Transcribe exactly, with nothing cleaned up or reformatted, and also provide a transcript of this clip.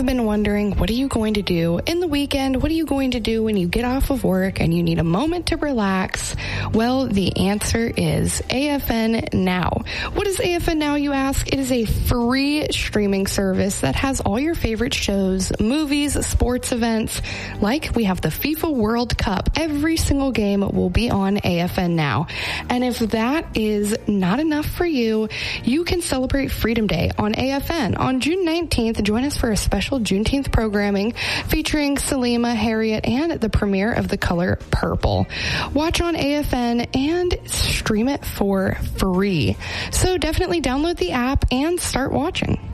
have been wondering, what are you going to do in the weekend? What are you going to do when you get off of work and you need a moment to relax? Well, the answer is A F N Now. What is A F N Now, you ask? It is a free streaming service that has all your favorite shows, movies, sports events. Like we have the FIFA World Cup. Every single game will be on A F N Now. And if that is not enough for you, you can celebrate Freedom Day on A F N. On June nineteenth, join us for a special Juneteenth programming featuring Salima, Harriet, and the premiere of The Color Purple. Watch on A F N and stream it for free. So definitely download the app and start watching.